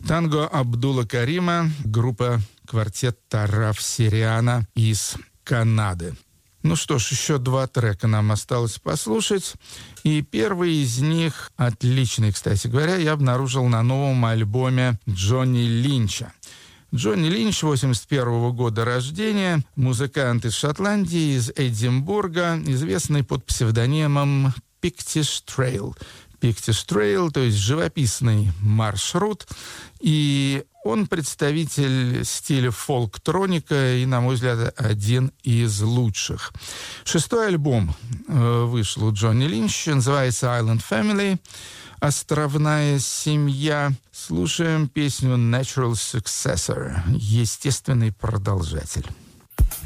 Танго Абдула Карима, группа «Квартет Тараф Сириана» из Канады. Ну что ж, еще 2 трека нам осталось послушать. И первый из них, отличный, кстати говоря, я обнаружил на новом альбоме Джонни Линча. Джонни Линч, 81 года рождения, музыкант из Шотландии, из Эдинбурга, известный под псевдонимом Pictish Trail. Pictish Trail, то есть живописный маршрут. И он представитель стиля фолктроника и, на мой взгляд, один из лучших. 6-й альбом вышел у Джонни Линча, называется Island Family, «Островная семья». Слушаем песню Natural Successor, естественный продолжатель.